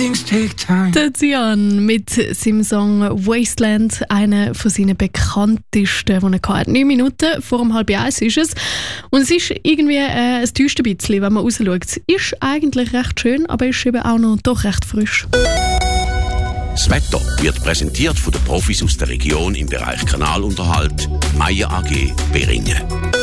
things take time. Der Zian mit seinem Song Wasteland, einer von seinen bekanntesten, den er hatte. 9 Minuten vor 12:30 ist es. Und es ist irgendwie es täuscht ein bisschen, wenn man rausschaut. Es ist eigentlich recht schön, aber ist eben auch noch doch recht frisch. Das Wetter wird präsentiert von den Profis aus der Region im Bereich Kanalunterhalt, Meyer AG Beringen.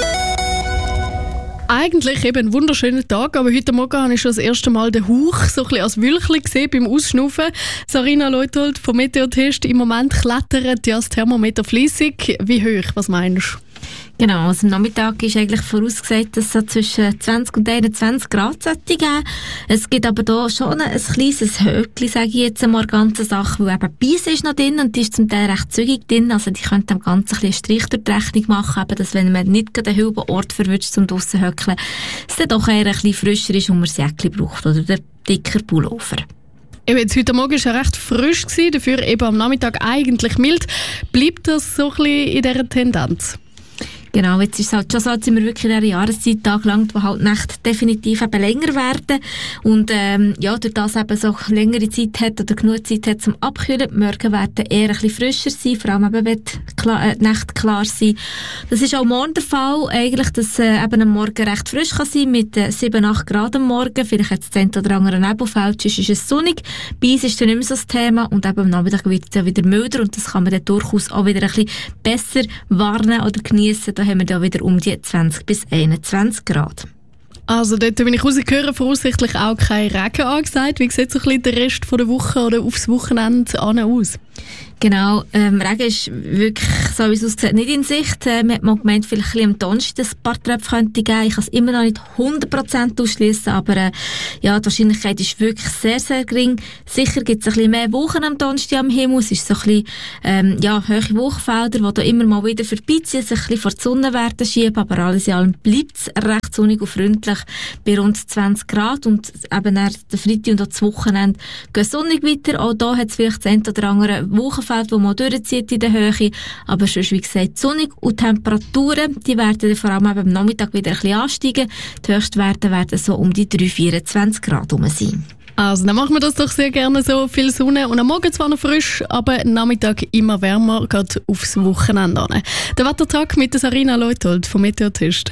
Eigentlich eben ein wunderschöner Tag, aber heute Morgen habe ich schon das erste Mal den Hauch so ein bisschen als Wülchli gesehen beim Ausschnaufen. Sarina Leuthold vom Meteotest. Im Moment klettert ja das Thermometer fleissig. Wie hoch, was meinst du? Genau, also am Nachmittag ist eigentlich vorausgesagt, dass es so zwischen 20 und 21 Grad geben. Es gibt aber da schon ein kleines Höckchen, sage ich jetzt einmal, ganze Sache, weil eben Beis ist noch drin und die ist zum Teil recht zügig drin, also die könnte dem Ganzen ein bisschen Strich durch die Rechnung machen, eben, dass wenn man nicht gerade einen halben Ort verwünscht zum draussen höckeln, es dann doch eher ein bisschen frischer ist und man das Jäckchen braucht oder der dicker Pullover. Jetzt heute Morgen war ja recht frisch, dafür eben am Nachmittag eigentlich mild. Bleibt das so ein bisschen in dieser Tendenz? Genau, jetzt ist es halt schon so, jetzt sind wir wirklich in dieser Jahreszeit angelangt, wo halt Nächte definitiv eben länger werden und ja, durch das eben so längere Zeit hat oder genug Zeit hat zum Abkühlen. Die Morgen werden eher ein bisschen frischer sein, vor allem eben, wenn die Nächte klar sind. Das ist auch morgen der Fall, eigentlich, dass eben am Morgen recht frisch kann sein mit 7-8 Grad am Morgen, vielleicht hat es das eine oder andere Nebelfeld, sonst ist es sonnig. Bei uns ist dann nicht mehr so das Thema und eben am Nachmittag wird es ja wieder milder und das kann man dann durchaus auch wieder ein bisschen besser warnen oder geniessen. Da haben wir da wieder um die 20 bis 21 Grad. Also dort, wenn ich rausgehöre, voraussichtlich auch kein Regen angesagt. Wie sieht so ein bisschen der Rest von der Woche oder aufs Wochenende aus? Genau, Regen ist wirklich, so wie es aussieht, nicht in Sicht. Man hat mal gemeint, vielleicht ein bisschen am Donnerstag ein paar Tröpfe könnte geben. Ich kann es immer noch nicht 100% ausschliessen, aber ja, die Wahrscheinlichkeit ist wirklich sehr, sehr gering. Sicher gibt es ein bisschen mehr Wochen am Donnerstag am Himmel. Es ist so ein bisschen, ja, hohe Wolkenfelder, die da immer mal wieder vorbeiziehen, sich ein bisschen vor die Sonne werden schieben, aber alles in allem bleibt es recht sonnig und freundlich bei rund 20 Grad und eben der Freitag und auch das Wochenende geht sonnig weiter. Auch da hat es vielleicht das eine oder andere Wolkenfeld, das mal durchzieht in der Höhe, aber sonst, wie gesagt, sonnig und Temperaturen, die werden vor allem am Nachmittag wieder ein bisschen ansteigen. Die Höchstwerte werden so um die 3-24 Grad herum sein. Also dann machen wir das doch sehr gerne so, viel Sonne und am Morgen zwar noch frisch, aber am Nachmittag immer wärmer, geht aufs Wochenende an. Der Wettertag mit der Sarina Leuthold vom Meteotest.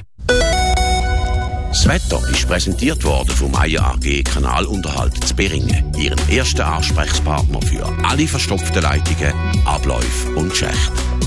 Das Wetter ist präsentiert worden vom Meyer AG Kanalunterhalt zu Beringen, ihren ersten Ansprechpartner für alle verstopften Leitungen, Abläufe und Schächte.